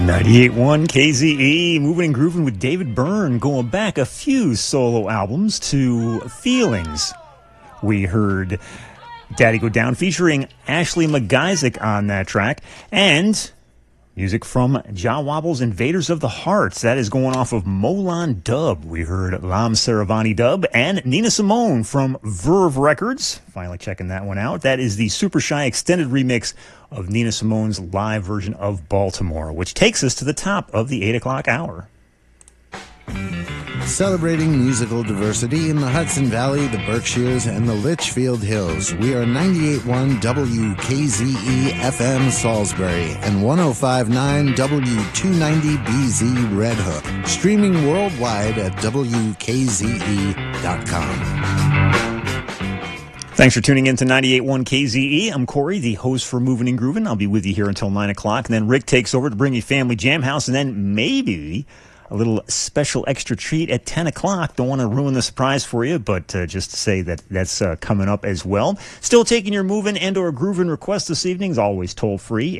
98.1 KZE, moving and grooving with David Byrne, going back a few solo albums to Feelings. We heard Daddy Go Down featuring Ashley McIsaac on that track, and music from Jah Wobble's Invaders of the Hearts. That is going off of Molan Dub. We heard Lam Saravani Dub and Nina Simone from Verve Records. Finally checking that one out. That is the Super Shy extended remix of Nina Simone's live version of Baltimore, which takes us to the top of the 8 o'clock hour. Celebrating musical diversity in the Hudson Valley, the Berkshires, and the Litchfield Hills. We are 98.1 WKZE FM Salisbury and 105.9 W290BZ Red Hook. Streaming worldwide at WKZE.com. Thanks for tuning in to 98.1 KZE. I'm Corey, the host for Moving and Grooving. I'll be with you here until 9 o'clock, and then Rick takes over to bring you Family Jam House, and then maybe a little special extra treat at 10 o'clock. Don't want to ruin the surprise for you, but just to say that that's coming up as well. Still taking your moving and or grooving requests this evening. As always, toll free,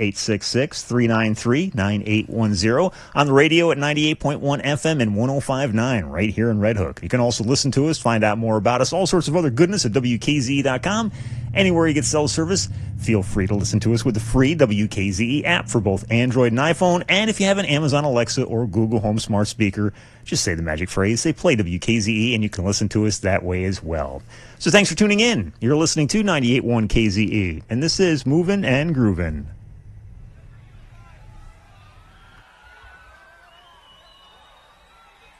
866-393-9810. On the radio at 98.1 FM and 105.9 right here in Red Hook. You can also listen to us, find out more about us, all sorts of other goodness at WKZE.com. Anywhere you get cell service, feel free to listen to us with the free WKZE app for both Android and iPhone. And if you have an Amazon Alexa or Google Home smart speaker, just say the magic phrase, say play WKZE, and you can listen to us that way as well. So thanks for tuning in. You're listening to 98.1 KZE, and this is Movin' and Groovin'.